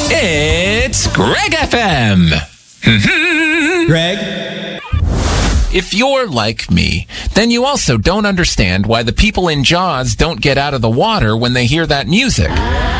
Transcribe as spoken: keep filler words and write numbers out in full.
It's Greg F M. Greg? If you're like me, then you also don't understand why the people in Jaws don't get out of the water when they hear that music.